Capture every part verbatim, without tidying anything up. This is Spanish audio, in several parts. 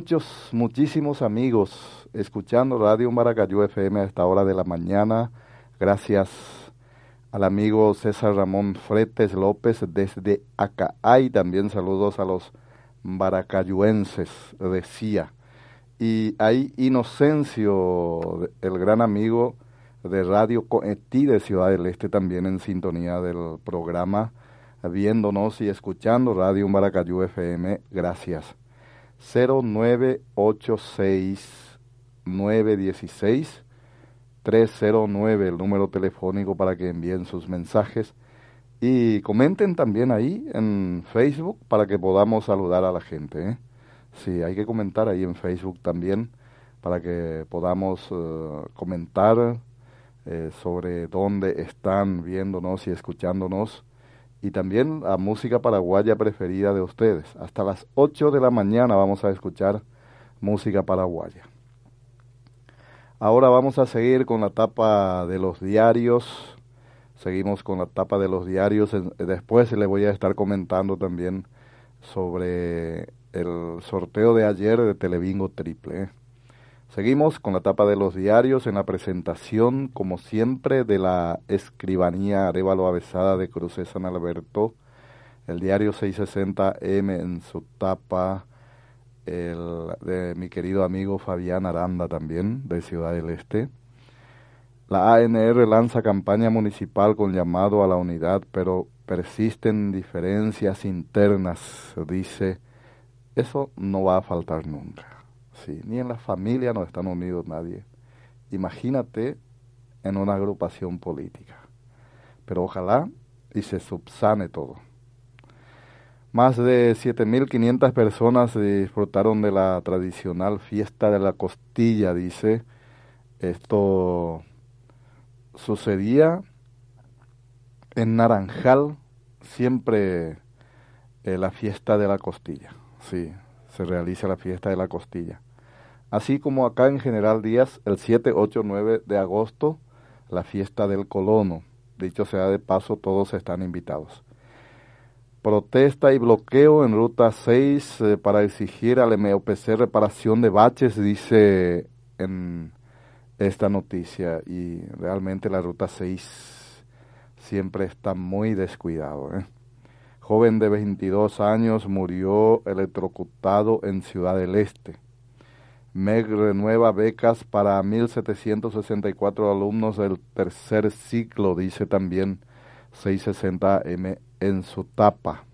Muchos, muchísimos amigos escuchando Radio Maracayú F M a esta hora de la mañana. Gracias al amigo César Ramón Fretes López desde Acaay. También saludos a los maracayuenses, decía. Y hay Inocencio, el gran amigo de Radio Coetí de Ciudad del Este, también en sintonía del programa, viéndonos y escuchando Radio Maracayú F M. Gracias. cero nueve ocho seis nueve uno seis tres cero nueve, el número telefónico para que envíen sus mensajes y comenten también ahí en Facebook para que podamos saludar a la gente, ¿eh? Sí, hay que comentar ahí en Facebook también para que podamos uh, comentar eh, sobre dónde están viéndonos y escuchándonos, y también la música paraguaya preferida de ustedes. Hasta las ocho de la mañana vamos a escuchar música paraguaya. Ahora vamos a seguir con la tapa de los diarios. Seguimos con la tapa de los diarios. Después le voy a estar comentando también sobre el sorteo de ayer de Telebingo Triple, ¿eh? Seguimos con la tapa de los diarios en la presentación, como siempre, de la escribanía Arévalo Avesada de Cruces San Alberto. El diario seiscientos sesenta eme en su tapa, el de mi querido amigo Fabián Aranda también, de Ciudad del Este. La A N R lanza campaña municipal con llamado a la unidad, pero persisten diferencias internas, dice. Eso no va a faltar nunca. Sí, ni en la familia no están unidos nadie. Imagínate en una agrupación política. Pero ojalá y se subsane todo. Más de siete mil quinientas personas disfrutaron de la tradicional fiesta de la costilla, dice. Esto sucedía en Naranjal, siempre eh, la fiesta de la costilla. Sí, se realiza la fiesta de la costilla. Así como acá en General Díaz, el siete, ocho, nueve de agosto, la fiesta del colono. Dicho sea de paso, todos están invitados. Protesta y bloqueo en Ruta seis eh, para exigir al M O P C reparación de baches, dice en esta noticia. Y realmente la Ruta seis siempre está muy descuidado, ¿eh? Joven de veintidós años murió electrocutado en Ciudad del Este. M E C renueva becas para mil setecientos sesenta y cuatro alumnos del tercer ciclo, dice también seiscientos sesenta eme en su tapa.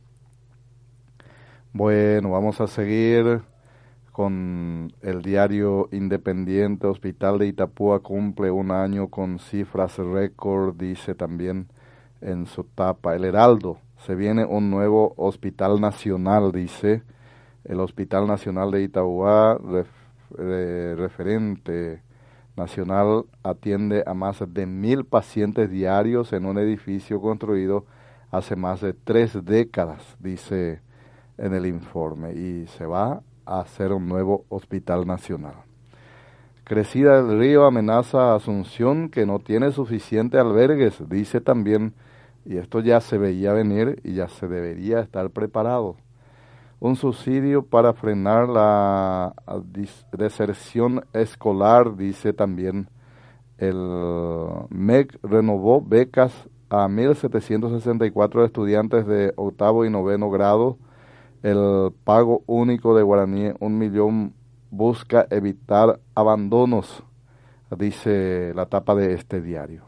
Bueno, vamos a seguir con el diario Independiente. Hospital de Itapúa cumple un año con cifras récord, dice también en su tapa. El Heraldo, se viene un nuevo hospital nacional, dice. El Hospital Nacional de Itapúa, ref, eh, referente nacional, atiende a más de mil pacientes diarios en un edificio construido hace más de tres décadas, dice en el informe, y se va a hacer un nuevo hospital nacional. Crecida del Río amenaza a Asunción, que no tiene suficiente albergues, dice también, y esto ya se veía venir y ya se debería estar preparado. Un subsidio para frenar la deserción escolar, dice también. El M E C renovó becas a mil setecientos sesenta y cuatro estudiantes de octavo y noveno grado. El pago único de guaraní, un millón, busca evitar abandonos, dice la tapa de este diario.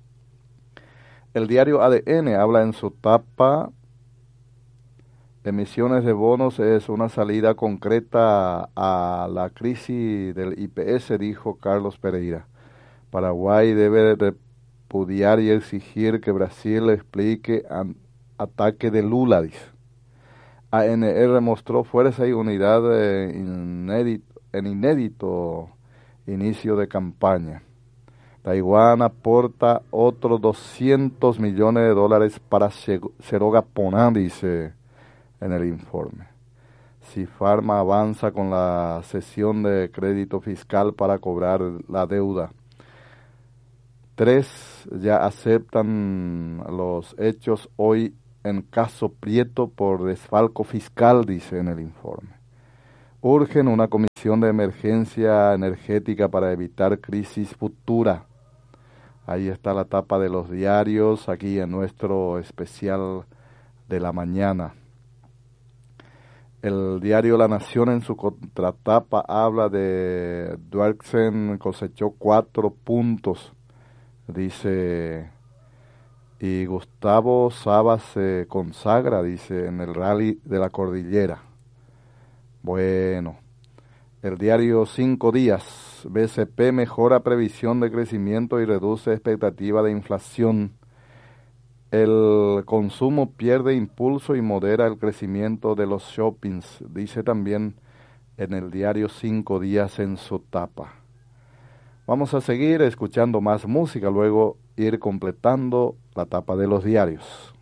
El diario A D N habla en su tapa: emisiones de bonos es una salida concreta a la crisis del I P S, dijo Carlos Pereira. Paraguay debe repudiar y exigir que Brasil explique an ataque de Lula, dice. A N R mostró fuerza y unidad eh, inédito, en inédito inicio de campaña. Taiwán aporta otros doscientos millones de dólares para Seroga Poná, dice en el informe. Cifarma avanza con la cesión de crédito fiscal para cobrar la deuda. Tres ya aceptan los hechos hoy en caso Prieto por desfalco fiscal, dice en el informe. Urgen una comisión de emergencia energética para evitar crisis futura. Ahí está la tapa de los diarios, aquí en nuestro especial de la mañana. El diario La Nación en su contratapa habla de Duerksen cosechó cuatro puntos, dice, y Gustavo Saba se consagra, dice, en el rally de la cordillera. Bueno, el diario Cinco Días, B C P mejora previsión de crecimiento y reduce expectativa de inflación. El consumo pierde impulso y modera el crecimiento de los shoppings, dice también en el diario Cinco Días en su tapa. Vamos a seguir escuchando más música, luego ir completando la tapa de los diarios.